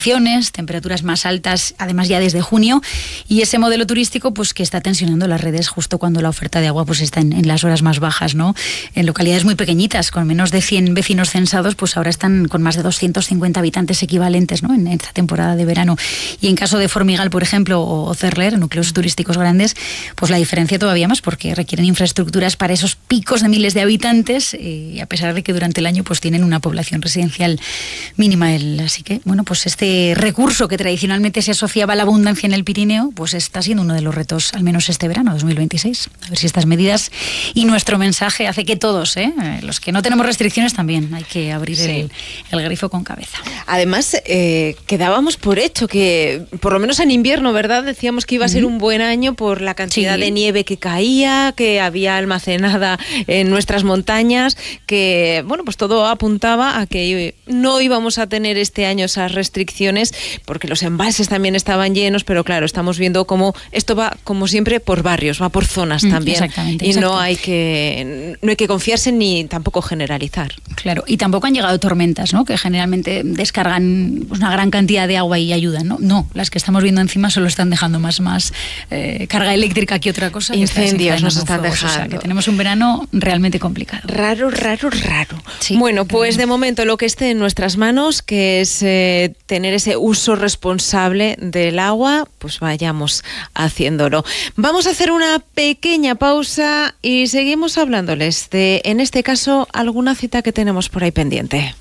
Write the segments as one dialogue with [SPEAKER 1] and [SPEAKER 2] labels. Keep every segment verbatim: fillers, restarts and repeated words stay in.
[SPEAKER 1] temperaturas más altas, además ya desde junio, y ese modelo turístico pues que está tensionando las redes justo cuando la oferta de agua pues está en, en las horas más bajas, ¿no? En localidades muy pequeñitas, con menos de cien vecinos censados, pues ahora están con más de doscientos cincuenta habitantes equivalentes, ¿no? En esta temporada de verano. Y en caso de Formigal, por ejemplo, o Cerler, núcleos turísticos grandes, pues la diferencia todavía más, porque requieren infraestructuras para esos picos de miles de habitantes, y a pesar de que durante el año pues tienen una población residencial mínima. El, así que, bueno, pues este recurso que tradicionalmente se asociaba a la abundancia en el Pirineo, pues está siendo uno de los retos, al menos este verano, dos mil veintiséis. A ver si estas medidas y nuestro mensaje hace que todos, ¿eh? los que no tenemos restricciones, también hay que abrir sí. el, el grifo con cabeza.
[SPEAKER 2] Además, eh, quedábamos por hecho que, por lo menos en invierno, ¿verdad? Decíamos que iba a ser un buen año por la cantidad sí. de nieve que caía, que había almacenada en nuestras montañas, que, bueno, pues todo apuntaba a que no íbamos a tener este año esas restricciones, porque los embalses también estaban llenos, pero claro, estamos viendo cómo esto va, como siempre, por barrios, va por zonas también.
[SPEAKER 1] Exactamente,
[SPEAKER 2] y
[SPEAKER 1] exacto.
[SPEAKER 2] no hay que no hay que confiarse ni tampoco generalizar.
[SPEAKER 1] Claro, y tampoco han llegado tormentas, ¿no? Que generalmente descargan una gran cantidad de agua y ayudan, ¿no? No, las que estamos viendo encima solo están dejando más, más eh, carga eléctrica que otra cosa.
[SPEAKER 2] Incendios nos están
[SPEAKER 1] fuegos,
[SPEAKER 2] dejando.
[SPEAKER 1] O sea, que tenemos un verano realmente complicado.
[SPEAKER 2] Raro, raro, raro.
[SPEAKER 1] Sí,
[SPEAKER 2] bueno, pues
[SPEAKER 1] raro.
[SPEAKER 2] De momento lo que esté en nuestras manos, que es eh, tener ese uso responsable del agua, pues vayamos haciéndolo. Vamos a hacer una pequeña pausa y seguimos hablándoles de, en este caso, alguna cita que tenemos por ahí pendiente.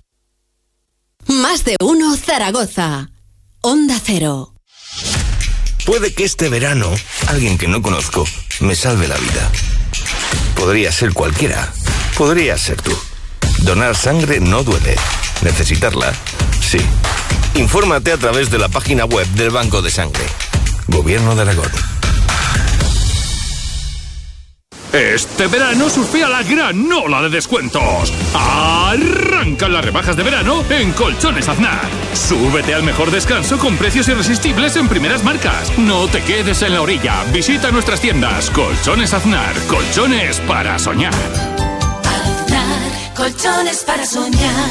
[SPEAKER 3] Más de uno Zaragoza. Onda Cero.
[SPEAKER 4] Puede que este verano alguien que no conozco me salve la vida. Podría ser cualquiera. Podría ser tú. Donar sangre no duele. Necesitarla, sí. Infórmate a través de la página web del Banco de Sangre. Gobierno de Aragón.
[SPEAKER 5] Este verano surfea la gran ola de descuentos. Arrancan las rebajas de verano en Colchones Aznar. Súbete al mejor descanso con precios irresistibles en primeras marcas. No te quedes en la orilla. Visita nuestras tiendas. Colchones Aznar. Colchones para soñar.
[SPEAKER 3] Aznar. Colchones para soñar.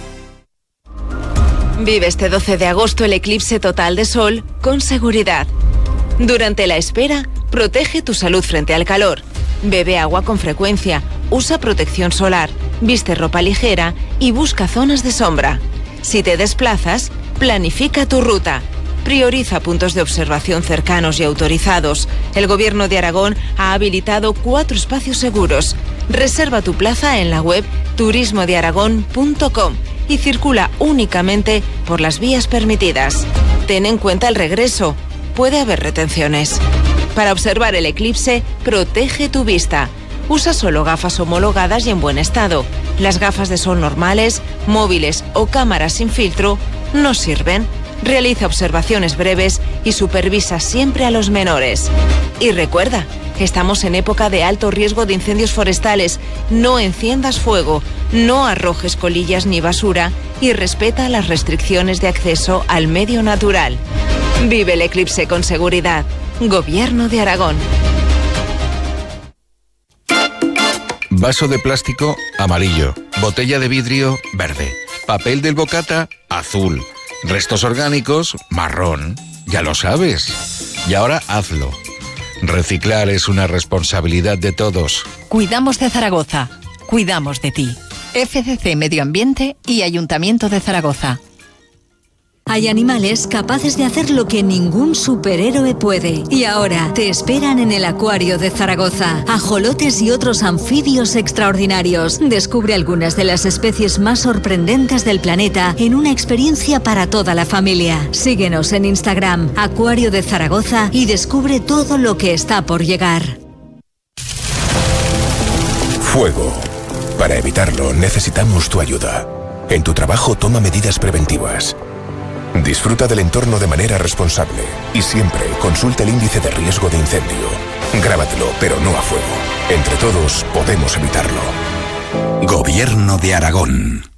[SPEAKER 2] Vive este doce de agosto el eclipse total de sol con seguridad. Durante la espera, protege tu salud frente al calor. Bebe agua con frecuencia, usa protección solar, viste ropa ligera y busca zonas de sombra. Si te desplazas, planifica tu ruta. Prioriza puntos de observación cercanos y autorizados. El Gobierno de Aragón ha habilitado cuatro espacios seguros. Reserva tu plaza en la web turismo de aragón punto com y circula únicamente por las vías permitidas. Ten en cuenta el regreso. Puede haber retenciones. Para observar el eclipse, protege tu vista. Usa solo gafas homologadas y en buen estado. Las gafas de sol normales, móviles o cámaras sin filtro no sirven. Realiza observaciones breves y supervisa siempre a los menores. Y recuerda, estamos en época de alto riesgo de incendios forestales. No enciendas fuego, no arrojes colillas ni basura y respeta las restricciones de acceso al medio natural. Vive el eclipse con seguridad. Gobierno de Aragón.
[SPEAKER 6] Vaso de plástico, amarillo. Botella de vidrio, verde. Papel del bocata, azul. Restos orgánicos, marrón. Ya lo sabes. Y ahora hazlo. Reciclar es una responsabilidad de todos.
[SPEAKER 7] Cuidamos de Zaragoza. Cuidamos de ti. F C C Medio Ambiente y Ayuntamiento de Zaragoza.
[SPEAKER 8] Hay animales capaces de hacer lo que ningún superhéroe puede. Y ahora te esperan en el Acuario de Zaragoza. Ajolotes y otros anfibios extraordinarios. Descubre algunas de las especies más sorprendentes del planeta en una experiencia para toda la familia. Síguenos en Instagram, Acuario de Zaragoza, y descubre todo lo que está por llegar.
[SPEAKER 9] Fuego. Para evitarlo necesitamos tu ayuda. En tu trabajo toma medidas preventivas. Disfruta del entorno de manera responsable y siempre consulta el índice de riesgo de incendio. Grábatelo, pero no a fuego. Entre todos podemos evitarlo.
[SPEAKER 10] Gobierno de Aragón.